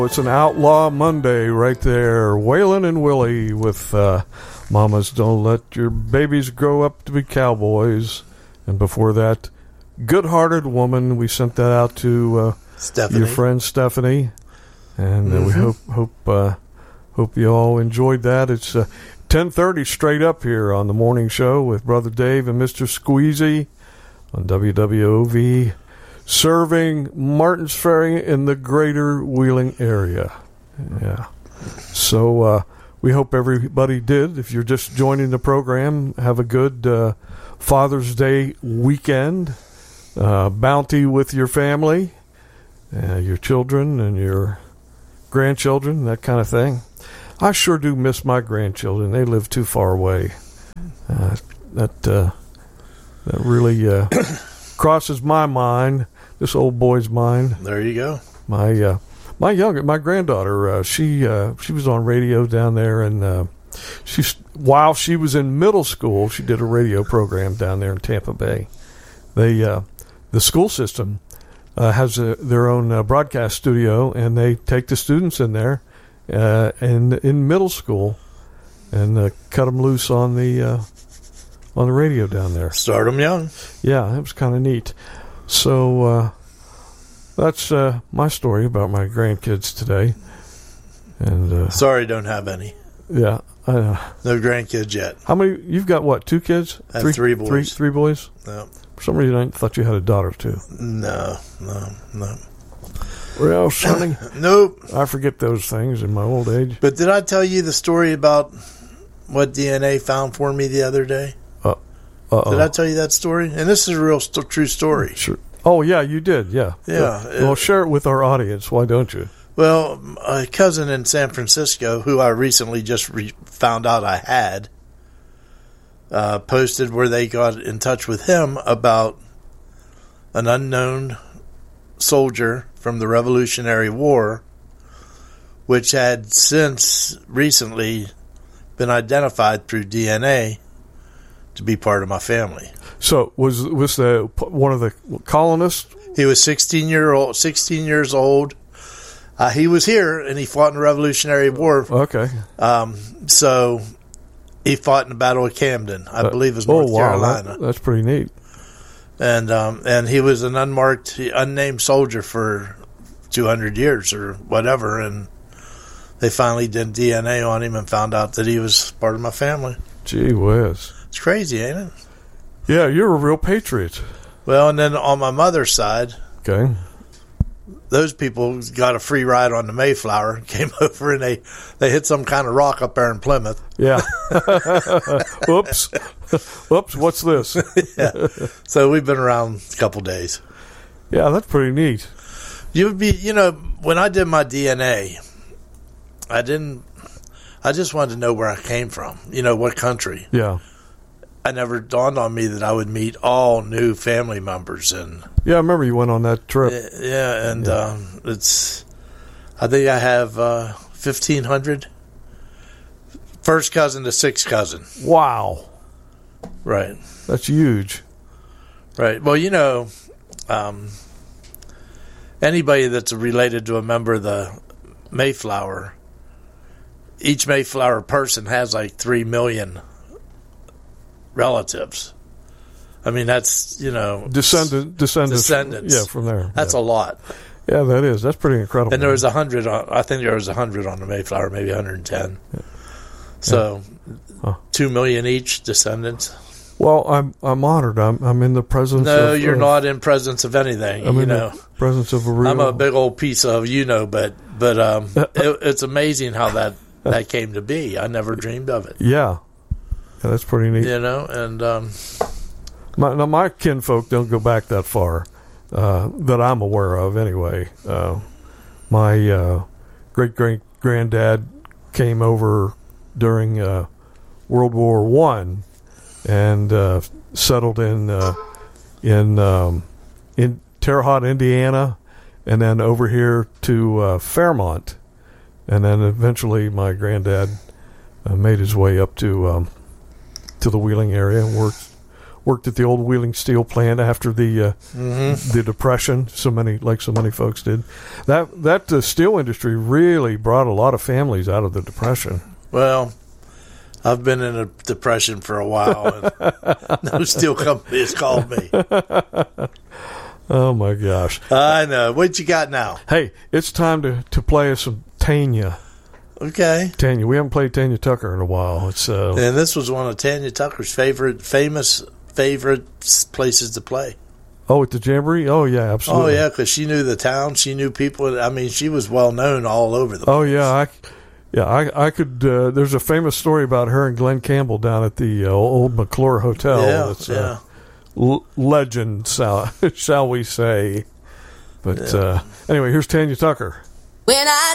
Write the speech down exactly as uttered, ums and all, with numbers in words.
It's an Outlaw Monday right there. Waylon and Willie with uh, Mamas Don't Let Your Babies Grow Up to Be Cowboys. And before that, Good-Hearted Woman. We sent that out to uh, Stephanie. your friend Stephanie. And uh, mm-hmm. we hope hope uh, hope you all enjoyed that. It's uh, ten thirty straight up here on the morning show with Brother Dave and Mister Squeezy on W W O V. Serving Martins Ferry in the greater Wheeling area. Yeah. So uh, we hope everybody did. If you're just joining the program, have a good uh, Father's Day weekend. Uh, bounty with your family, uh, your children and your grandchildren, that kind of thing. I sure do miss my grandchildren. They live too far away. Uh, that, uh, that really uh, crosses my mind. This old boy's mind. There you go. My uh, my young my granddaughter. Uh, she uh, she was on radio down there, and uh, she while she was in middle school, she did a radio program down there in Tampa Bay. They uh, the school system uh, has a, their own uh, broadcast studio, and they take the students in there, uh, and in middle school, and uh, cut them loose on the uh, on the radio down there. Start them young. Yeah, it was kind of neat. So uh, that's uh, my story about my grandkids today. And uh, sorry, don't have any. Yeah, I know. No grandkids yet. How many? You've got what? Two kids? I have three, three boys. Three, three boys. No. For some reason, I thought you had a daughter too. No, no, no. Well, Sonny. Nope. I forget those things in my old age. But did I tell you the story about what D N A found for me the other day? Uh-oh. Did I tell you that story? And this is a real st- true story. Sure. Oh, yeah, you did, yeah. Yeah. But, well, share it with our audience. Why don't you? Well, a cousin in San Francisco, who I recently just re- found out I had, uh, posted where they got in touch with him about an unknown soldier from the Revolutionary War, which had since recently been identified through D N A to be part of my family. So was was the one of the colonists? He was sixteen year old, sixteen years old. Uh, he was here and he fought in the Revolutionary War. Okay. Um, so he fought in the Battle of Camden, I uh, believe, it was North oh, wow. Carolina. That, that's pretty neat. And um, and he was an unmarked, unnamed soldier for two hundred years or whatever. And they finally did D N A on him and found out that he was part of my family. Gee whiz. It's crazy, ain't it? Yeah, you're a real patriot. Well, and then on my mother's side, okay, those people got a free ride on the Mayflower, came over, and they, they hit some kind of rock up there in Plymouth. Yeah. Oops. Oops, what's this? Yeah. So we've been around a couple days. Yeah, that's pretty neat. You would be, you know, when I did my D N A, I didn't, I just wanted to know where I came from, you know, what country. Yeah. I never dawned on me that I would meet all new family members. And yeah, I remember you went on that trip. Yeah, and yeah. Um, it's, I think I have uh, fifteen hundred. First cousin to sixth cousin. Wow. Right. That's huge. Right. Well, you know, um, anybody that's related to a member of the Mayflower, each Mayflower person has like three million relatives. I mean, that's, you know... Descendant, descendants. Descendants. Yeah, from there. That's yeah. a lot. Yeah, that is. That's pretty incredible. And there was a hundred, I think there was a hundred on the Mayflower, maybe one hundred ten. Yeah. So, yeah. Huh. two million each descendants. Well, I'm I'm honored. I'm I'm in the presence no, of... No, you're uh, not in presence of anything, I'm you in know. the presence of a real... I'm a big old piece of, you know, but, but um, it, it's amazing how that, that came to be. I never dreamed of it. Yeah. Yeah, that's pretty neat. You know, and um, my, now my kinfolk don't go back that far uh, that I'm aware of. Anyway, uh, my uh, great great granddad came over during uh, World War One and uh, settled in uh, in um, in Terre Haute, Indiana, and then over here to uh, Fairmont, and then eventually my granddad uh, made his way up to. Um, to the Wheeling area and worked worked at the old Wheeling Steel plant after the uh, Mm-hmm. the Depression. So many, like so many folks did. That that uh, steel industry really brought a lot of families out of the Depression. Well, I've been in a depression for a while, and no steel company has called me. Oh my gosh! I know. What you got now? Hey, it's time to, to play us some Tanya. Okay. Tanya, we haven't played Tanya Tucker in a while. It's uh, And this was one of Tanya Tucker's favorite, famous favorite places to play. oh, at the Jamboree. Oh yeah, absolutely. Oh yeah, because she knew the town, she knew people. I mean, she was well known all over the place. Oh yeah, I, yeah, I, I could. Uh, there's a famous story about her and Glenn Campbell down at the uh, old McClure Hotel. Yeah, It's, yeah. uh, l- legend, shall, shall we say? But Yeah. uh, anyway, here's Tanya Tucker. When I